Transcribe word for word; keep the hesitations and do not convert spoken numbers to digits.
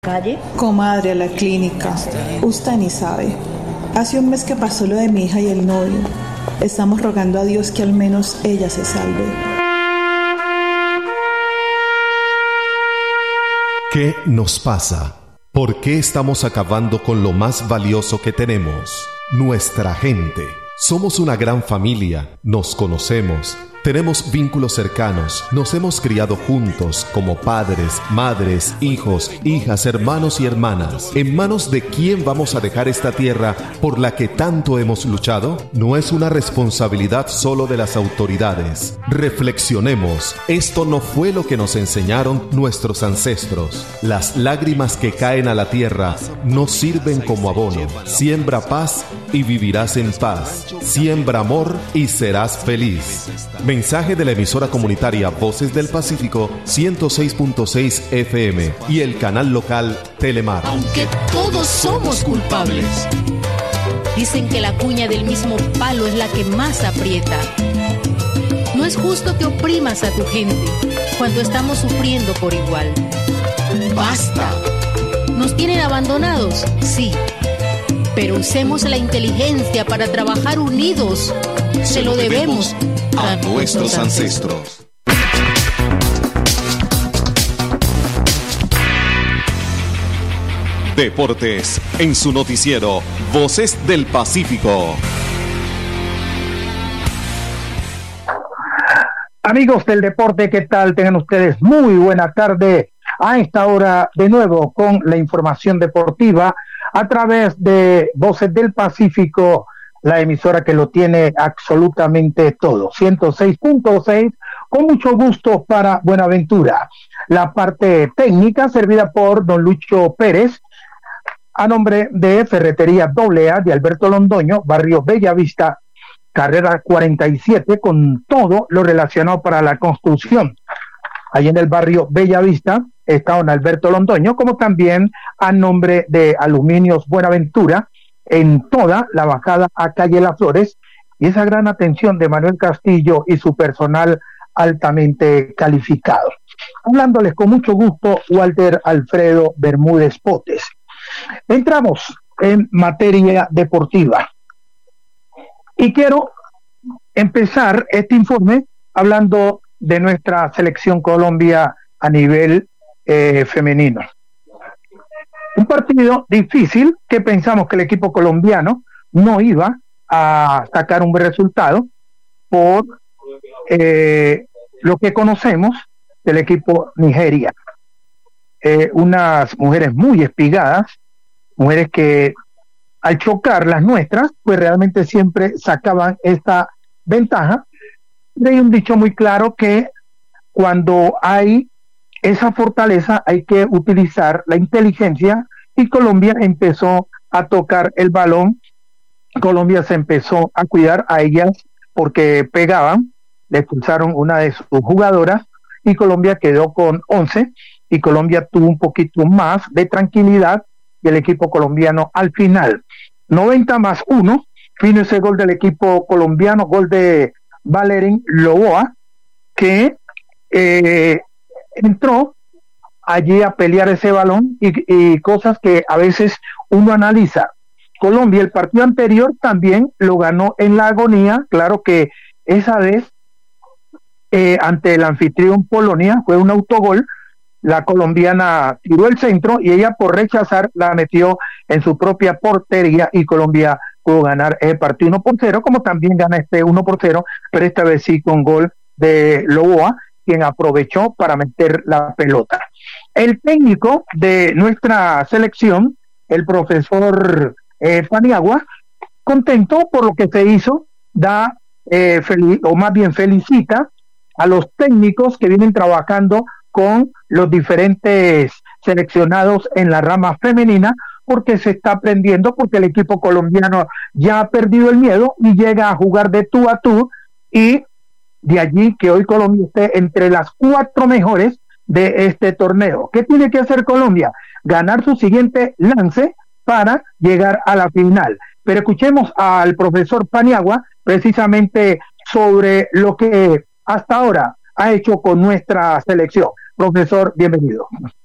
¿Calle? Comadre, a la clínica. Usted ni sabe. Hace un mes que pasó lo de mi hija y el novio. Estamos rogando a Dios que al menos ella se salve. ¿Qué nos pasa? ¿Por qué estamos acabando con lo más valioso que tenemos? Nuestra gente. Somos una gran familia, nos conocemos, tenemos vínculos cercanos, nos hemos criado juntos como padres, madres, hijos, hijas, hermanos y hermanas. ¿En manos de quién vamos a dejar esta tierra por la que tanto hemos luchado? No es una responsabilidad solo de las autoridades. Reflexionemos, esto no fue lo que nos enseñaron nuestros ancestros. Las lágrimas que caen a la tierra no sirven como abono. Siembra paz y vivirás en paz. Siembra amor y serás feliz. Mensaje de la emisora comunitaria Voces del Pacífico ciento seis punto seis F M y el canal local Telemar. Aunque todos somos culpables. Dicen que la cuña del mismo palo es la que más aprieta. No es justo que oprimas a tu gente cuando estamos sufriendo por igual. ¡Basta! ¿Nos tienen abandonados? Sí. Pero usemos la inteligencia para trabajar unidos. Se lo debemos a nuestros ancestros. Deportes en su noticiero Voces del Pacífico. Amigos del deporte, ¿qué tal? Tengan ustedes muy buena tarde. A esta hora de nuevo con la información deportiva a través de Voces del Pacífico, la emisora que lo tiene absolutamente todo. ciento seis punto seis, con mucho gusto para Buenaventura. La parte técnica servida por don Lucho Pérez, a nombre de Ferretería Doble A de Alberto Londoño, barrio Bellavista, carrera cuarenta y siete, con todo lo relacionado para la construcción. Ahí en el barrio Bellavista está don Alberto Londoño, como también a nombre de Aluminios Buenaventura, en toda la bajada a calle Las Flores, y esa gran atención de Manuel Castillo y su personal altamente calificado. Hablándoles con mucho gusto, Walter Alfredo Bermúdez Potes. Entramos en materia deportiva. Y quiero empezar este informe hablando de nuestra selección Colombia a nivel eh, femenino. Un partido difícil que pensamos que el equipo colombiano no iba a sacar un buen resultado por eh, lo que conocemos del equipo Nigeria. Eh, unas mujeres muy espigadas, mujeres que al chocar las nuestras, pues realmente siempre sacaban esta ventaja. Y hay un dicho muy claro que cuando hay esa fortaleza hay que utilizar la inteligencia, y Colombia empezó a tocar el balón. Colombia se empezó a cuidar a ellas porque pegaban, le expulsaron una de sus jugadoras y Colombia quedó con once, y Colombia tuvo un poquito más de tranquilidad y el equipo colombiano al final, noventa más uno, vino ese gol del equipo colombiano, gol de Valerín Loboa, que eh, entró allí a pelear ese balón y, y cosas que a veces uno analiza. Colombia el partido anterior también lo ganó en la agonía, claro que esa vez eh, ante el anfitrión Polonia fue un autogol, la colombiana tiró el centro y ella por rechazar la metió en su propia portería y Colombia pudo ganar el partido uno por cero, como también gana este uno por cero, pero esta vez sí con gol de Loboa, quien aprovechó para meter la pelota. El técnico de nuestra selección, el profesor eh, Paniagua, contento por lo que se hizo, da eh, feliz, o más bien felicita a los técnicos que vienen trabajando con los diferentes seleccionados en la rama femenina, porque se está aprendiendo, porque el equipo colombiano ya ha perdido el miedo y llega a jugar de tú a tú, y de allí que hoy Colombia esté entre las cuatro mejores de este torneo. ¿Qué tiene que hacer Colombia? Ganar su siguiente lance para llegar a la final. Pero escuchemos al profesor Paniagua precisamente sobre lo que hasta ahora ha hecho con nuestra selección. Profesor, bienvenido.